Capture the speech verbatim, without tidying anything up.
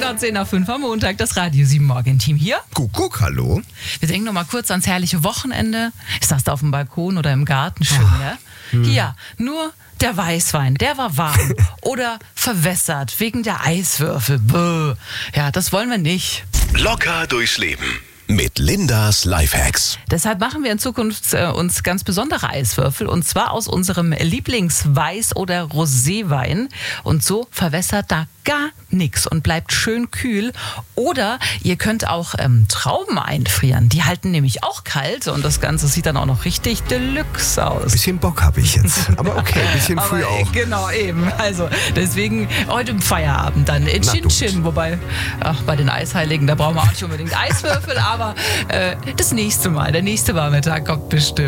Genau, zehn nach fünf am Montag, das Radio sieben Morgen-Team hier. Kuckuck, hallo. Wir denken noch mal kurz ans herrliche Wochenende. Ich saß da auf dem Balkon oder im Garten, schön, Oh. ne? Hm. Hier, nur der Weißwein, der war warm oder verwässert wegen der Eiswürfel. Bäh. Ja, das wollen wir nicht. Locker durchs Leben mit Lindas Lifehacks. Deshalb machen wir in Zukunft äh, uns ganz besondere Eiswürfel und zwar aus unserem Lieblingsweiß- oder Roséwein. Und so verwässert da gar nichts und bleibt schön kühl. Oder ihr könnt auch ähm, Trauben einfrieren. Die halten nämlich auch kalt und das Ganze sieht dann auch noch richtig deluxe aus. Bisschen Bock habe ich jetzt. Aber okay, ein bisschen früh Aber, auch. Genau, eben. Also deswegen heute im Feierabend dann äh, Na, Chin gut. Chin. Wobei, ach, bei den Eisheiligen, da brauchen wir auch nicht unbedingt Eiswürfel, aber äh, das nächste Mal, der nächste Warmittag kommt bestimmt.